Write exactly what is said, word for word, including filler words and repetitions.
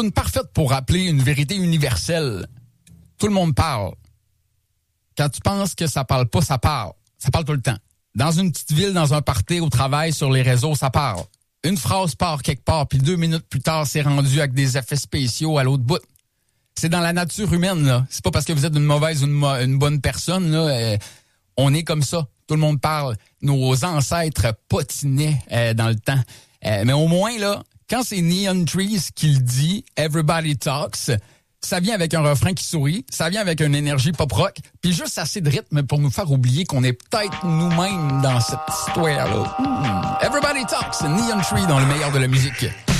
une parfaite pour rappeler une vérité universelle. Tout le monde parle. Quand tu penses que ça parle pas, ça parle. Ça parle tout le temps. Dans une petite ville, dans un party, au travail, sur les réseaux, ça parle. Une phrase part quelque part, puis deux minutes plus tard, c'est rendu avec des effets spéciaux à l'autre bout. C'est dans la nature humaine, là. C'est pas parce que vous êtes une mauvaise ou une, mo- une bonne personne, là. Euh, on est comme ça. Tout le monde parle. Nos ancêtres potinaient euh, dans le temps. Euh, mais au moins, là, quand c'est Neon Trees qui le dit, Everybody Talks, ça vient avec un refrain qui sourit, ça vient avec une énergie pop-rock, puis juste assez de rythme pour nous faire oublier qu'on est peut-être nous-mêmes dans cette histoire-là. Hmm. Everybody Talks, Neon Tree dans le meilleur de la musique.